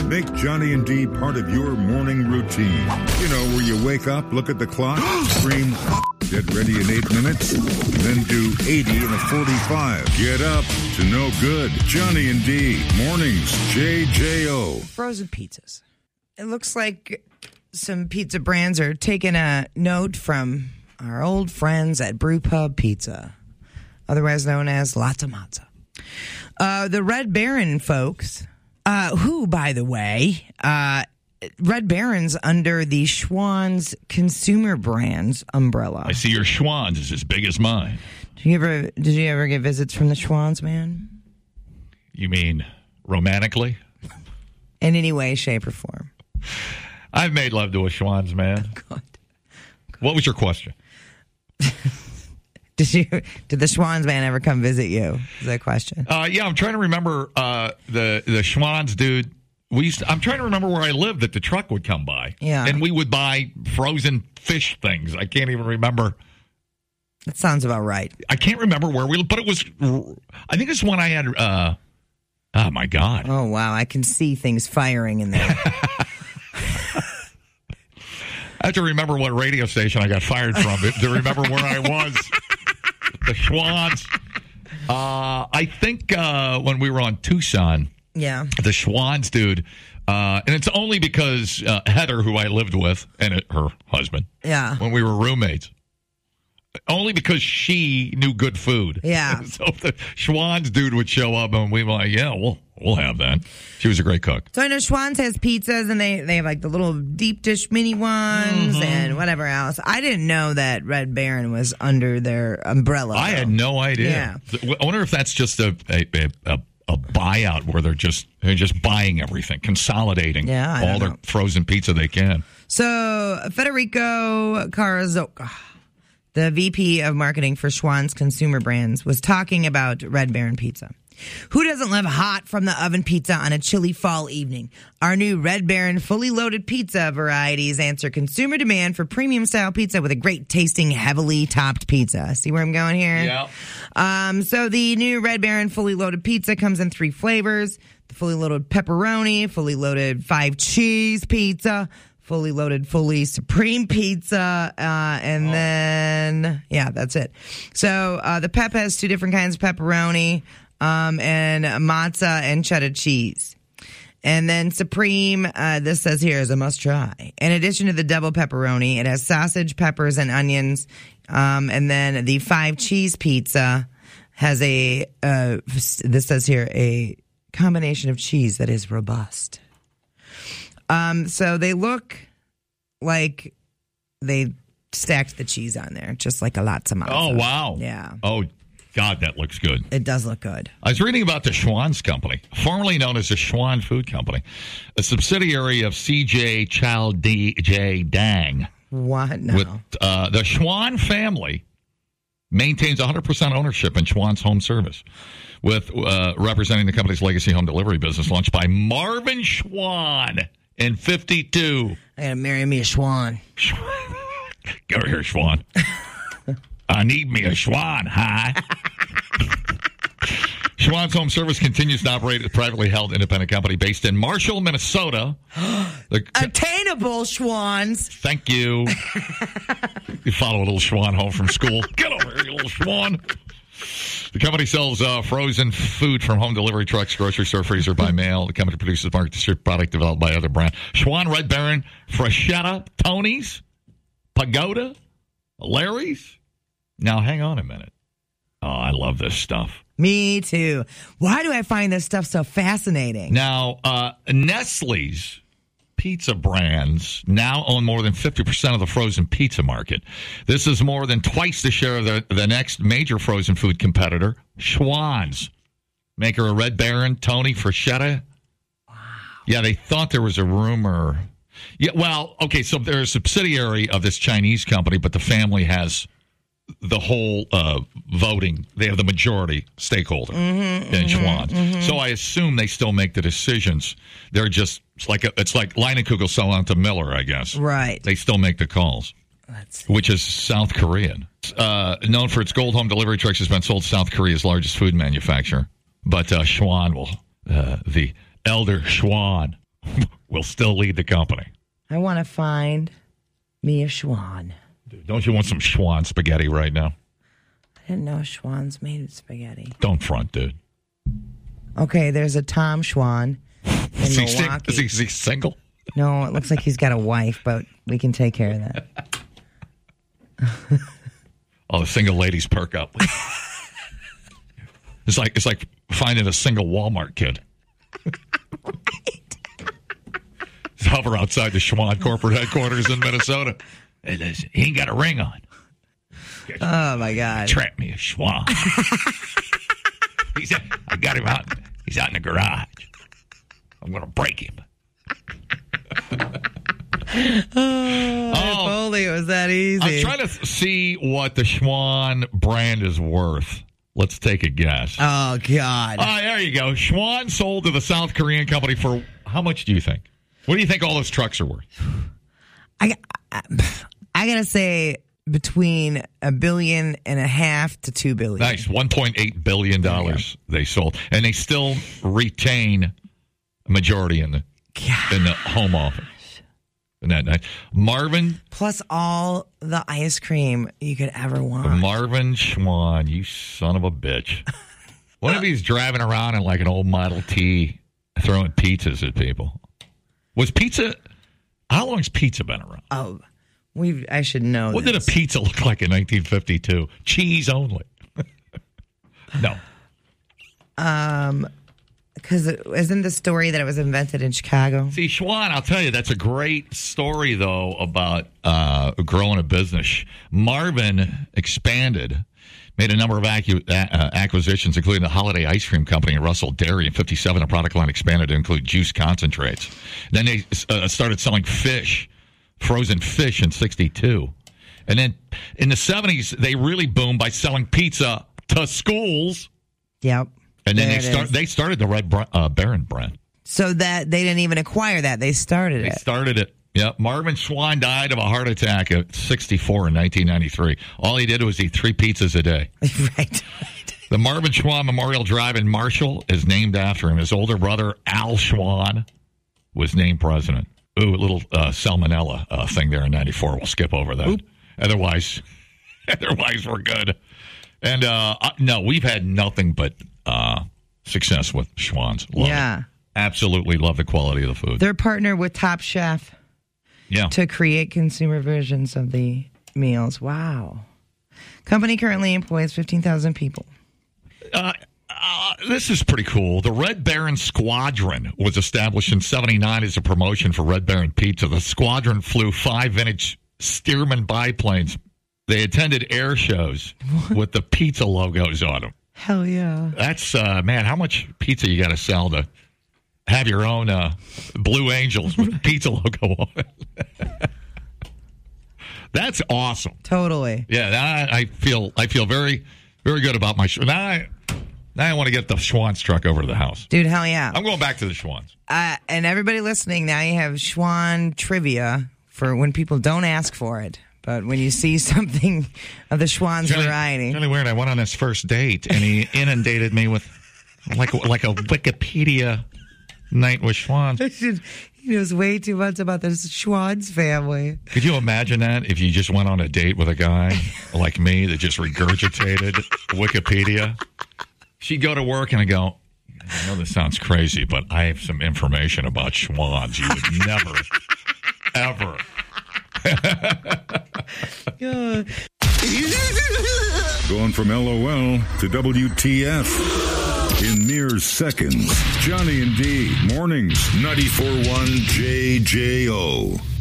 Make Johnny and D part of your morning routine. You know, where you wake up, look at the clock, scream, get ready in 8 minutes, then do 80 in a 45. Get up to no good. Johnny and D, mornings, JJO. Frozen pizzas. It looks like some pizza brands are taking a note from our old friends at Brewpub Pizza, otherwise known as Latte Mazza. The Red Baron folks, who, by the way, Red Baron's under the Schwann's Consumer Brands umbrella. I see your Schwann's is as big as mine. Did you ever get visits from the Schwann's, man? You mean romantically? In any way, shape, or form. I've made love to a Schwann's, man. God. What was your question? Did the Schwann's man ever come visit you? Is that a question? Yeah, I'm trying to remember the Schwann's dude. I'm trying to remember where I lived that the truck would come by. Yeah. And we would buy frozen fish things. I can't even remember. That sounds about right. I can't remember where we lived, but it was, I think it's when I had, oh my God. Oh, wow. I can see things firing in there. I have to remember what radio station I got fired from to remember where I was. The Schwann's. I think when we were on Tucson, the Schwann's dude, and it's only because Heather, who I lived with, and her husband, when we were roommates, only because she knew good food. Yeah. So the Schwann's dude would show up, and we were like, yeah, we'll have that. She was a great cook. So I know Schwann's has pizzas, and they have like the little deep dish mini ones and whatever else. I didn't know that Red Baron was under their umbrella. I had no idea. Yeah. I wonder if that's just a buyout where they're just buying everything, consolidating all their frozen pizza they can. So Federico Carrazocca, the VP of marketing for Schwann's Consumer Brands, was talking about Red Baron pizza. Who doesn't love hot from the oven pizza on a chilly fall evening? Our new Red Baron fully loaded pizza varieties answer consumer demand for premium style pizza with a great tasting, heavily topped pizza. See where I'm going here? Yeah. So the new Red Baron fully loaded pizza comes in 3 flavors: the fully loaded pepperoni, fully loaded 5 cheese pizza, fully loaded, fully supreme pizza, and then, that's it. So the Pep has 2 different kinds of pepperoni, and mozza and cheddar cheese. And then Supreme, this says here, is a must-try. In addition to the double pepperoni, it has sausage, peppers, and onions. And then the 5 cheese pizza has this says here, a combination of cheese that is robust. So they look like they stacked the cheese on there, just like a Latte Mazza. Oh, wow. Yeah. Oh, God, that looks good. It does look good. I was reading about the Schwann's Company, formerly known as the Schwann Food Company, a subsidiary of C.J. Chow D.J. Dang. What? No. With the Schwann family maintains 100% ownership in Schwann's Home Service, with representing the company's legacy home delivery business launched by Marvin Schwann in 52. I gotta marry me a Schwann. Go here, Schwann. I need me a Schwann, hi. Schwann's Home Service continues to operate a privately held independent company based in Marshall, Minnesota. Attainable Schwann's. Thank you. You follow a little Schwann home from school. Get over here, you little Schwann. The company sells frozen food from home delivery trucks, grocery store, freezer by mail. The company produces market distribute product developed by other brands. Schwann, Red Baron, Freshetta, Tony's, Pagoda, Larry's. Now, hang on a minute. Oh, I love this stuff. Me too. Why do I find this stuff so fascinating? Now, Nestle's pizza brands now own more than 50% of the frozen pizza market. This is more than twice the share of the next major frozen food competitor, Schwann's. Maker of Red Baron, Tony, Freshetta. Wow. Yeah, they thought there was a rumor. Yeah, well, okay, so they're a subsidiary of this Chinese company, but the family has the whole voting. They have the majority stakeholder in Schwann. So I assume they still make the decisions. They're just it's like Leinenkugel selling to Miller, I guess. Right. They still make the calls, which is South Korean. Known for its gold home delivery trucks, has been sold to South Korea's largest food manufacturer. But Schwann will, the elder Schwann, will still lead the company. I want to find me a Schwan. Dude, don't you want some Schwan spaghetti right now? I didn't know Schwan's made spaghetti. Don't front, dude. Okay, there's a Tom Schwan in Milwaukee. Is he single? No, it looks like he's got a wife, but we can take care of that. Oh, the single ladies perk up. It's like finding a single Walmart kid. Just hover outside the Schwan corporate headquarters in Minnesota. Hey, listen, he ain't got a ring on. Oh my God! Trap me a Schwan. I got him out. He's out in the garage. I'm gonna break him. If only it was that easy. I was trying to see what the Schwan brand is worth. Let's take a guess. Oh, God. There you go. Schwan sold to the South Korean company for how much do you think? What do you think all those trucks are worth? I got to say between $1.5 billion to $2 billion. Nice. $1.8 billion they sold. And they still retain a majority in the home office. Isn't that nice? Marvin. Plus all the ice cream you could ever want. Marvin Schwan, you son of a bitch. What if he's driving around in like an old Model T throwing pizzas at people? How long has pizza been around? Oh, I should know What did a pizza look like in 1952? Cheese only. No. Because isn't the story that it was invented in Chicago? See, Schwan, I'll tell you, that's a great story, though, about growing a business. Marvin expanded, made a number of acquisitions, including the Holiday Ice Cream Company and Russell Dairy in 1957. The product line expanded to include juice concentrates. Then they started selling fish, frozen fish in 1962. And then in the 1970s, they really boomed by selling pizza to schools. Yep. And then they started the Red Baron brand. So that they didn't even acquire that. They started it. They started it. Yeah. Marvin Schwan died of a heart attack at 64 in 1993. All he did was eat 3 pizzas a day. Right. The Marvin Schwan Memorial Drive in Marshall is named after him. His older brother, Al Schwan, was named president. Ooh, a little salmonella thing there in 94. We'll skip over that. Oop. Otherwise, we're good. And no, we've had nothing but success with Schwan's. Love it. Absolutely love the quality of the food. They're partnered with Top Chef to create consumer versions of the meals. Wow. Company currently employs 15,000 people. This is pretty cool. The Red Baron Squadron was established in 1979 as a promotion for Red Baron Pizza. The squadron flew 5 vintage Stearman biplanes. They attended air shows with the pizza logos on them. Hell yeah. That's, man, how much pizza you got to sell to have your own Blue Angels with the pizza logo on it? That's awesome. Totally. Yeah, I feel very, very good about my... Now I want to get the Schwan's truck over to the house. Dude, hell yeah. I'm going back to the Schwan's. And everybody listening, now you have Schwan trivia for when people don't ask for it. But when you see something of the Schwan's variety. It's really weird. I went on this first date, and he inundated me with like a Wikipedia night with Schwan's. He knows way too much about the Schwan's family. Could you imagine that if you just went on a date with a guy like me that just regurgitated Wikipedia? She'd go to work, and I go, I know this sounds crazy, but I have some information about Schwan's you would never, ever... Going from LOL to WTF in mere seconds. Johnny and D, mornings, 94.1 JJO.